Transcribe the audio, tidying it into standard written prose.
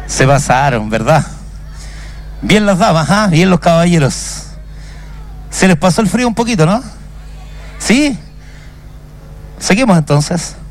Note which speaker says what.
Speaker 1: Se pasaron, ¿verdad? Bien las damas, bien los caballeros. Se les pasó el frío un poquito, ¿no? ¿Sí? Seguimos entonces.